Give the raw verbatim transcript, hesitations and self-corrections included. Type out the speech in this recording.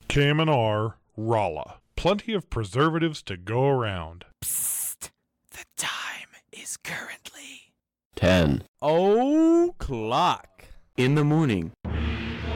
K M N R, Rolla. Plenty of preservatives to go around. Psst. The time is currently ten o'clock in the morning.